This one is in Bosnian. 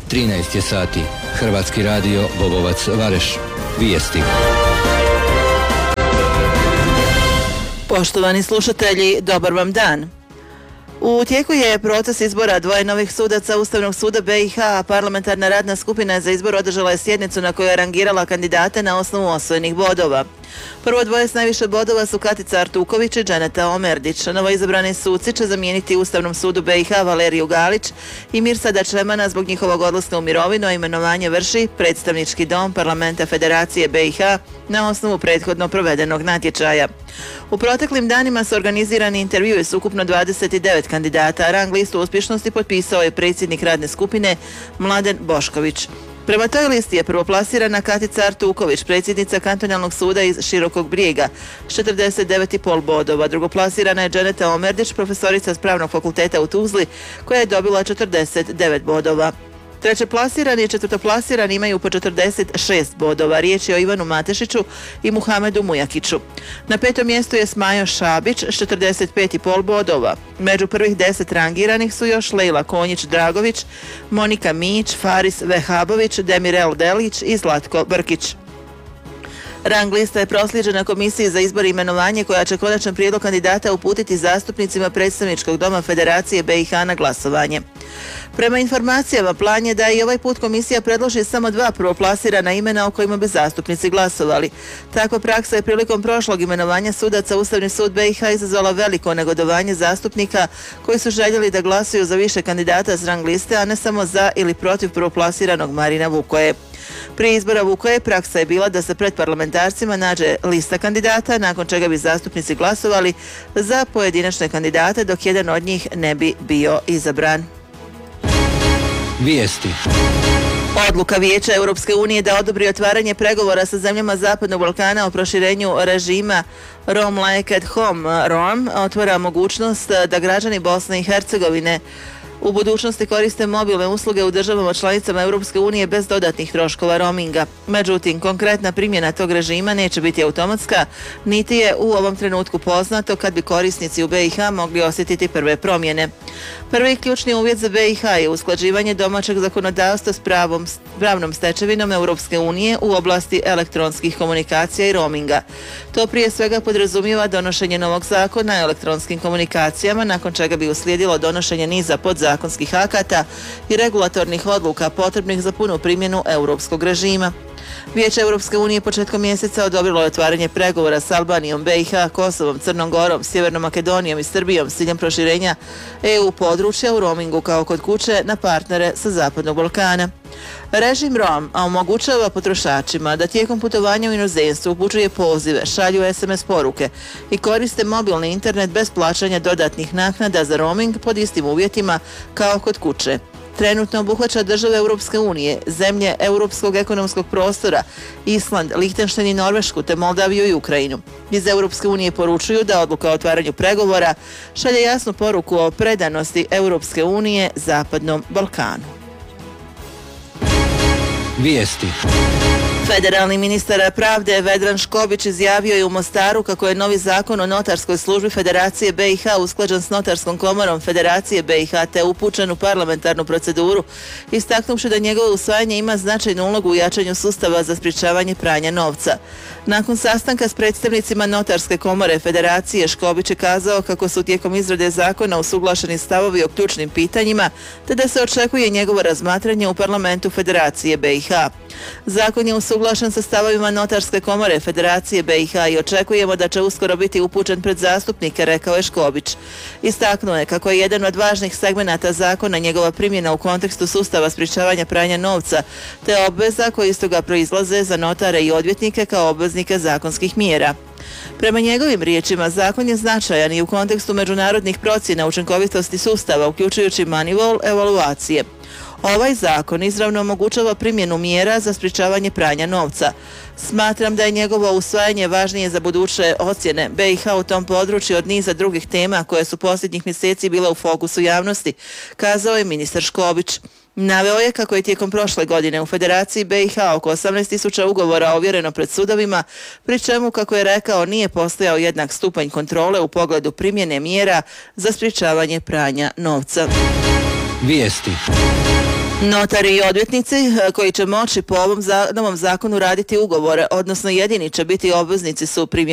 13 je sati. Hrvatski radio Bobovac Vareš. Vijesti. Poštovani slušatelji, dobar vam dan. U tijeku je proces izbora dvoje novih sudaca Ustavnog suda BiH, a parlamentarna radna skupina za izbor održala je sjednicu na kojoj je rangirala kandidate na osnovu osvojenih bodova. Prvo dvoje s najviše bodova su Katica Artuković i Dženeta Omerdić. Novoizabrani suci će zamijeniti Ustavnom sudu BiH Valeriju Galić i Mirsada Čemana zbog njihovog odlaska u mirovinu, a imenovanje vrši Predstavnički dom Parlamenta Federacije BiH na osnovu prethodno provedenog natječaja. U proteklim danima su organizirani intervjui s ukupno 29 kandidata, a rang listu uspješnosti potpisao je predsjednik radne skupine Mladen Bošković. Prema toj listi je prvoplasirana Katica Artuković, predsjednica kantonalnog suda iz Širokog Brijega, s 49,5 bodova. Drugoplasirana je Dženeta Omerdić, profesorica s Pravnog fakulteta u Tuzli, koja je dobila 49 bodova. Trećeplasirani i četvrtoplasirani imaju po 46 bodova. Riječ je o Ivanu Matešiću i Muhamedu Mujakiću. Na petom mjestu je Smajo Šabić s 45,5 bodova. Među prvih 10 rangiranih su još Lejla Konjić-Dragović, Monika Mić, Faris Vehabović, Demirel Delić i Zlatko Brkić. Rang lista je proslijeđena Komisiji za izbor i imenovanje, koja će konačan prijedlog kandidata uputiti zastupnicima Predstavničkog doma Federacije BiH na glasovanje. Prema informacijama, plan je da i ovaj put komisija predloži samo dva prvoplasirana imena o kojima bi zastupnici glasovali. Takva praksa je prilikom prošlog imenovanja sudaca Ustavni sud BiH izazvala veliko negodovanje zastupnika koji su željeli da glasuju za više kandidata s rang liste, a ne samo za ili protiv prvoplasiranog Marina Vukoje. Prije izbora Vukoje praksa je bila da se pred parlamentarcima nađe lista kandidata, nakon čega bi zastupnici glasovali za pojedinačne kandidate dok jedan od njih ne bi bio izabran. Vijesti. Odluka Vijeća Europske unije da odobri otvaranje pregovora sa zemljama Zapadnog Balkana o proširenju režima Rome like at home Rome otvara mogućnost da građani Bosne i Hercegovine u budućnosti koriste mobilne usluge u državama članicama Europske unije bez dodatnih troškova roaminga. Međutim, konkretna primjena tog režima neće biti automatska, niti je u ovom trenutku poznato kad bi korisnici u BiH mogli osjetiti prve promjene. Prvi ključni uvjet za BiH je usklađivanje domaćeg zakonodavstva s pravnom stečevinom Europske unije u oblasti elektronskih komunikacija i roaminga. To prije svega podrazumijeva donošenje novog zakona o elektronskim komunikacijama, nakon čega bi uslijedilo donošenje niza podzakonskih akata i regulatornih odluka potrebnih za punu primjenu europskog režima. Vijeće Europske unije početkom mjeseca odobrilo je otvaranje pregovora s Albanijom, BiH, Kosovom, Crnom Gorom, Sjevernom Makedonijom i Srbijom s ciljem proširenja EU područja u roamingu kao kod kuće na partnere sa Zapadnog Balkana. Režim Rome omogućava potrošačima da tijekom putovanja u inozemstvu upućuje pozive, šalju SMS poruke i koriste mobilni internet bez plaćanja dodatnih naknada za roaming pod istim uvjetima kao kod kuće. Trenutno obuhvaća države Europske unije, zemlje Europskog ekonomskog prostora, Island, Lihtenštajn i Norvešku, te Moldaviju i Ukrajinu. Iz Europske unije poručuju da odluka o otvaranju pregovora šalje jasnu poruku o predanosti Europske unije Zapadnom Balkanu. Vijesti. Federalni ministar pravde Vedran Škobić izjavio je u Mostaru kako je novi zakon o notarskoj službi Federacije BiH usklađen s Notarskom komorom Federacije BiH te upućen u parlamentarnu proceduru, istaknuvši da njegovo usvajanje ima značajnu ulogu u jačanju sustava za sprječavanje pranja novca. Nakon sastanka s predstavnicima Notarske komore Federacije, Škobić je kazao kako su tijekom izrade zakona usuglašeni stavovi o ključnim pitanjima te da se očekuje njegovo razmatranje u parlamentu Federacije BiH. Zakon je usuglašen sa stavovima Notarske komore Federacije BiH i očekujemo da će uskoro biti upućen pred zastupnike, rekao je Škobić. Istaknuo je kako je jedan od važnih segmenata zakona njegova primjena u kontekstu sustava sprječavanja pranja novca te obveza koje iz toga proizlaze za notare i odvjetnike kao obveznike zakonskih mjera. Prema njegovim riječima, zakon je značajan i u kontekstu međunarodnih procjena učinkovitosti sustava, uključujući Moneyval evaluacije. Ovaj zakon izravno omogućava primjenu mjera za sprječavanje pranja novca. Smatram da je njegovo usvajanje važnije za buduće ocjene BiH u tom području od niza drugih tema koje su posljednjih mjeseci bile u fokusu javnosti, kazao je ministar Škobić. Naveo je kako je tijekom prošle godine u Federaciji BiH oko 18.000 ugovora ovjereno pred sudovima, pri čemu, kako je rekao, nije postojao jednak stupanj kontrole u pogledu primjene mjera za sprječavanje pranja novca. Vijesti. Notari i odvjetnici koji će moći po ovom novom zakonu raditi ugovore, odnosno jedini će biti obveznici su primjenjivati